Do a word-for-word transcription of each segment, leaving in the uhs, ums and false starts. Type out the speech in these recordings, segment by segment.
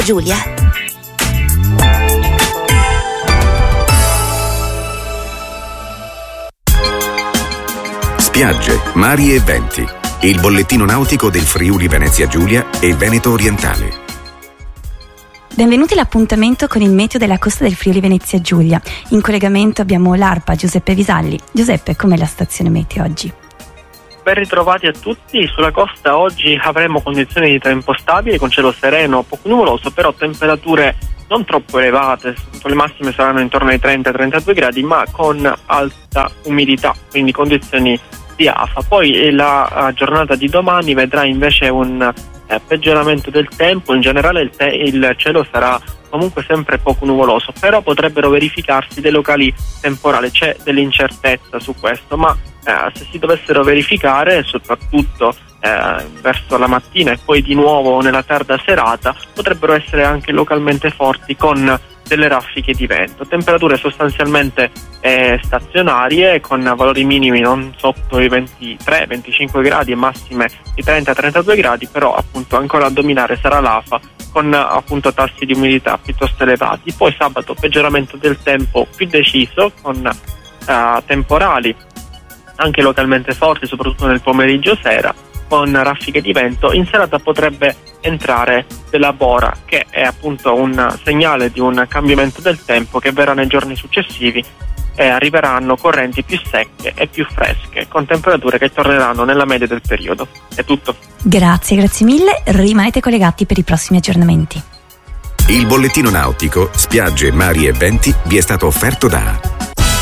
Giulia. Spiagge, mari e venti. Il bollettino nautico del Friuli Venezia Giulia e Veneto Orientale. Benvenuti all'appuntamento con il meteo della costa del Friuli Venezia Giulia. In collegamento abbiamo l'ARPA Giuseppe Visalli. Giuseppe, com'è la stazione meteo oggi? Ben ritrovati a tutti. Sulla costa oggi avremo condizioni di tempo stabili con cielo sereno, poco nuvoloso, però temperature non troppo elevate. Le massime saranno intorno ai trenta trentadue gradi, ma con alta umidità, quindi condizioni di afa. Poi la uh, giornata di domani vedrà invece un eh, peggioramento del tempo. In generale il, te- il cielo sarà comunque sempre poco nuvoloso, però potrebbero verificarsi dei locali temporali, c'è dell'incertezza su questo, ma eh, se si dovessero verificare, soprattutto eh, verso la mattina e poi di nuovo nella tarda serata, potrebbero essere anche localmente forti con delle raffiche di vento. Temperature sostanzialmente eh, stazionarie, con valori minimi non sotto i ventitré venticinque gradi e massime di trenta trentadue gradi, però appunto ancora a dominare sarà l'afa, con appunto tassi di umidità piuttosto elevati. Poi sabato peggioramento del tempo più deciso, con uh, temporali anche localmente forti, soprattutto nel pomeriggio sera, con raffiche di vento. In serata potrebbe entrare della bora, che è appunto un segnale di un cambiamento del tempo che verrà nei giorni successivi, e arriveranno correnti più secche e più fresche, con temperature che torneranno nella media del periodo. È tutto. Grazie, grazie mille. Rimanete collegati per i prossimi aggiornamenti. Il bollettino nautico, spiagge, mari e venti vi è stato offerto da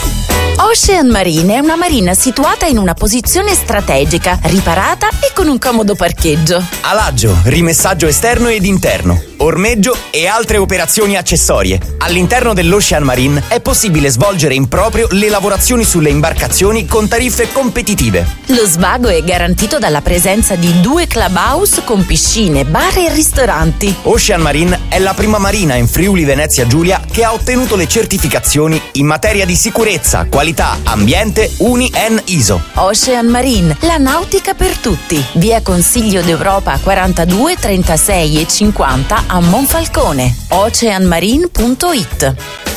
Ocean Marine è una marina situata in una posizione strategica, riparata e con un comodo parcheggio. Alaggio, rimessaggio esterno ed interno, ormeggio e altre operazioni accessorie. All'interno dell'Ocean Marine è possibile svolgere in proprio le lavorazioni sulle imbarcazioni con tariffe competitive. Lo svago è garantito dalla presenza di due clubhouse con piscine, bar e ristoranti. Ocean Marine è la prima marina in Friuli Venezia Giulia che ha ottenuto le certificazioni in materia di sicurezza, qualità, ambiente U N I-N I S O. Ocean Marine, la nautica per tutti. Via Consiglio d'Europa quarantadue, trentasei e cinquanta a Monfalcone. ocean marine punto it.